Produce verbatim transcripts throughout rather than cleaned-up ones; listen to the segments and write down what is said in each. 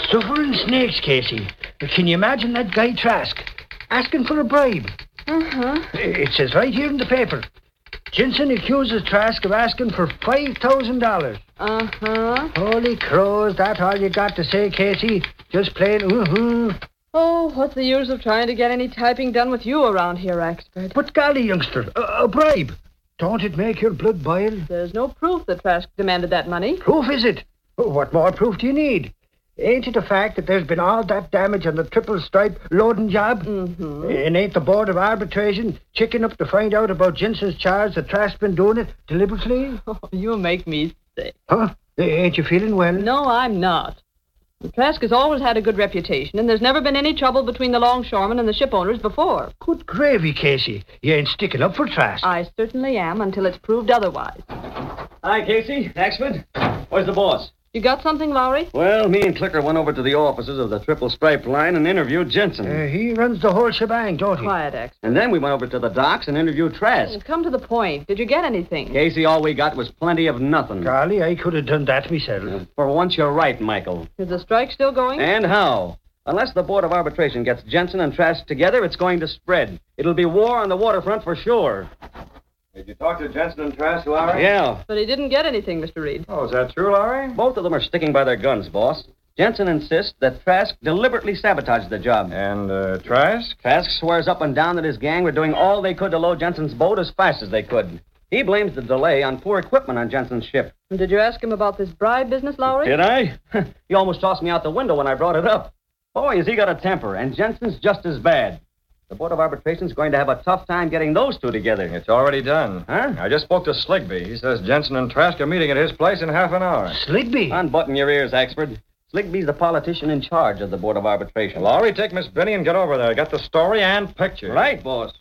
Stuffer and snakes, Casey. Can you imagine that guy Trask asking for a bribe? Uh-huh. It says right here in the paper. Jensen accuses Trask of asking for five thousand dollars. Uh-huh. Holy crows, that's all you got to say, Casey. Just plain uh-huh. Oh, what's the use of trying to get any typing done with you around here, expert? But golly, youngster, a, a bribe. Don't it make your blood boil? There's no proof that Trask demanded that money. Proof, is it? What more proof do you need? Ain't it a fact that there's been all that damage on the triple stripe loading job? Mm-hmm. And ain't the Board of Arbitration checking up to find out about Jensen's charge that Trask's been doing it deliberately? Oh, you make me sick. Huh? Ain't you feeling well? No, I'm not. Trask has always had a good reputation, and there's never been any trouble between the longshoremen and the ship owners before. Good gravy, Casey. You ain't sticking up for Trask. I certainly am until it's proved otherwise. Hi, Casey. Axford. Where's the boss? You got something, Lowry? Well, me and Clicker went over to the offices of the Triple Stripe Line and interviewed Jensen. Uh, he runs the whole shebang, don't he? Quiet, X. And then we went over to the docks and interviewed Trask. Come to the point. Did you get anything? Casey, all we got was plenty of nothing. Golly, I could have done that myself. Uh, for once, you're right, Michael. Is the strike still going? And how? Unless the Board of Arbitration gets Jensen and Trask together, it's going to spread. It'll be war on the waterfront for sure. Did you talk to Jensen and Trask, Lowry? Yeah. But he didn't get anything, Mister Reed. Oh, is that true, Lowry? Both of them are sticking by their guns, boss. Jensen insists that Trask deliberately sabotaged the job. And, uh, Trask? Trask swears up and down that his gang were doing all they could to load Jensen's boat as fast as they could. He blames the delay on poor equipment on Jensen's ship. And did you ask him about this bribe business, Lowry? Did I? He almost tossed me out the window when I brought it up. Boy, has he got a temper, and Jensen's just as bad. The Board of Arbitration's going to have a tough time getting those two together. It's already done. Huh? I just spoke to Sligby. He says Jensen and Trask are meeting at his place in half an hour. Sligby? Unbutton your ears, Axford. Sligby's the politician in charge of the Board of Arbitration. Lowry, take Miss Benny and get over there. Got the story and picture. Right, boss.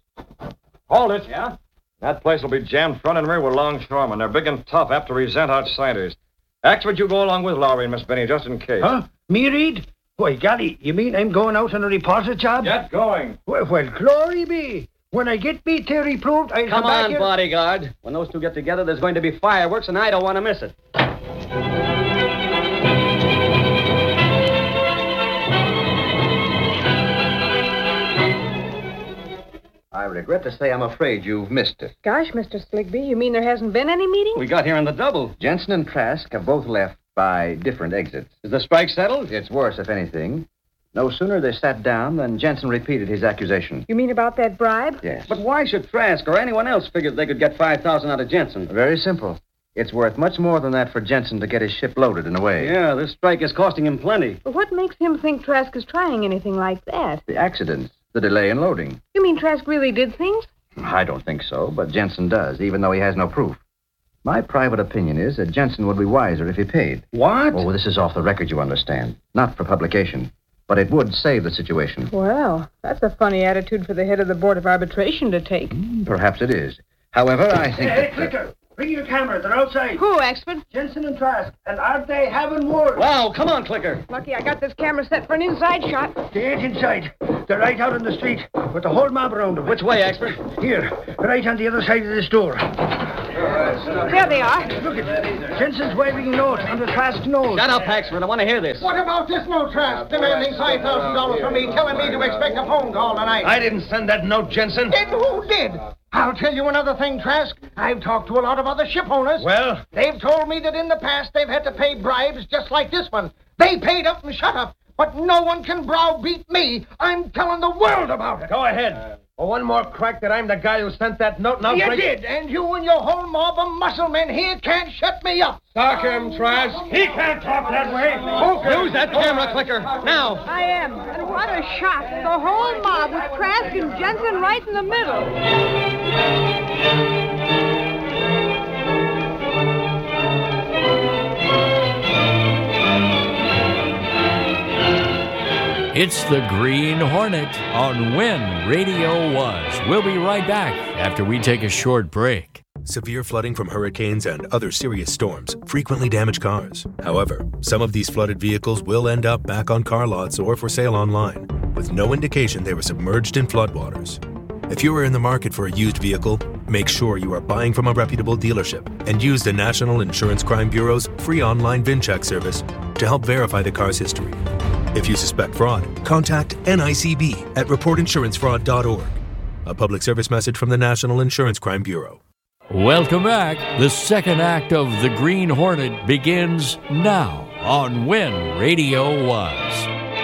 Hold it. Yeah? That place will be jammed front and rear with longshoremen. They're big and tough, apt to resent outsiders. Axford, you go along with Lowry and Miss Benny, just in case. Huh? Me, Reed? Why, golly, you mean I'm going out on a reporter job? Get going. Well, well, glory be. When I get me theory proved, I'll come, Come back on, here. bodyguard. When those two get together, there's going to be fireworks, and I don't want to miss it. I regret to say I'm afraid you've missed it. Gosh, Mister Sligby, you mean there hasn't been any meeting? We got here in the double. Jensen and Trask have both left by different exits. Is the strike settled? It's worse, if anything. No sooner they sat down than Jensen repeated his accusation. You mean about that bribe? Yes. But why should Trask or anyone else figure they could get five thousand dollars out of Jensen? Very simple. It's worth much more than that for Jensen to get his ship loaded in a way. Yeah, this strike is costing him plenty. But what makes him think Trask is trying anything like that? The accidents, the delay in loading. You mean Trask really did things? I don't think so, but Jensen does, even though he has no proof. My private opinion is that Jensen would be wiser if he paid. What? Oh, this is off the record, you understand. Not for publication. But it would save the situation. Well, that's a funny attitude for the head of the Board of Arbitration to take. Mm, perhaps it is. However, I think Hey, that... Clicker, bring your camera. They're outside. Who, Axford? Jensen and Trask. And aren't they having war? Wow, come on, Clicker. Lucky I got this camera set for an inside shot. They ain't inside. They're right out on the street with the whole mob around them. Which way, Axford? Here, right on the other side of this door. There they are. Look at Jensen's waving a note under Trask's nose. Shut up, Axford. I want to hear this. What about this note, Trask? Demanding five thousand dollars from me, telling me to expect a phone call tonight. I didn't send that note, Jensen. Then who did? I'll tell you another thing, Trask. I've talked to a lot of other ship owners. Well? They've told me that in the past they've had to pay bribes just like this one. They paid up and shut up. But no one can browbeat me. I'm telling the world about it. Go ahead. Well, one more crack that I'm the guy who sent that note, and I'll You break... did, and you and your whole mob of muscle men here can't shut me up. Stock him, Trask. He can't talk that way. Use that camera, Clicker. Now. I am. And what a shot. The whole mob with Trask and Jensen right in the middle. It's the Green Hornet on When Radio Was. We'll be right back after we take a short break. Severe flooding from hurricanes and other serious storms frequently damage cars. However, some of these flooded vehicles will end up back on car lots or for sale online, with no indication they were submerged in floodwaters. If you are in the market for a used vehicle, make sure you are buying from a reputable dealership and use the National Insurance Crime Bureau's free online VinCheck service to help verify the car's history. If you suspect fraud, contact N I C B at report insurance fraud dot org. A public service message from the National Insurance Crime Bureau. Welcome back. The second act of The Green Hornet begins now on When Radio Was.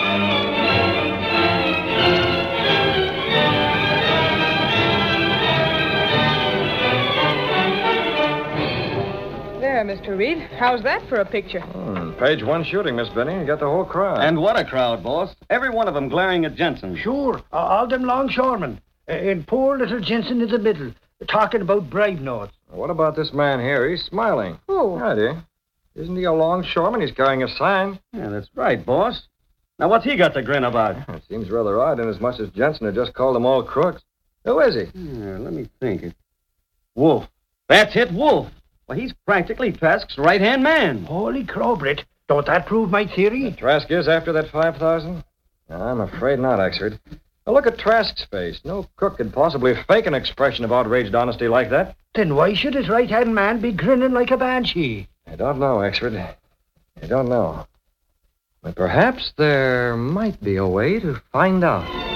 There, Mister Reed. How's that for a picture? Hmm, page one shooting, Miss Benny. You got the whole crowd. And what a crowd, boss. Every one of them glaring at Jensen. Sure, uh, all them longshoremen. Uh, and poor little Jensen in the middle, talking about bribe notes. What about this man here? He's smiling. Who? Yeah, dear. Isn't he a longshoreman? He's carrying a sign. Yeah, that's right, boss. Now, what's he got to grin about? It seems rather odd, inasmuch as Jensen had just called them all crooks. Who is he? Yeah, let me think. It. Wolf. That's it, Wolf. Well, he's practically Trask's right-hand man. Holy crow, Britt. Don't that prove my theory? Trask is after that five thousand? I'm afraid not, Exford. Now, look at Trask's face. No crook could possibly fake an expression of outraged honesty like that. Then why should his right-hand man be grinning like a banshee? I don't know, Exford. I don't know. But perhaps there might be a way to find out.